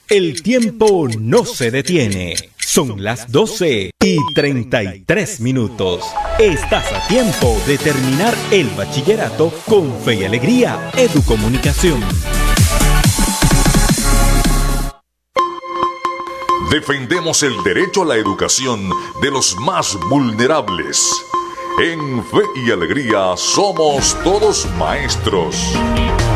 El tiempo no se detiene. Son las 12:33. Estás a tiempo de terminar el bachillerato con fe y alegría. Educomunicación. Defendemos el derecho a la educación de los más vulnerables. En Fe y Alegría somos todos maestros.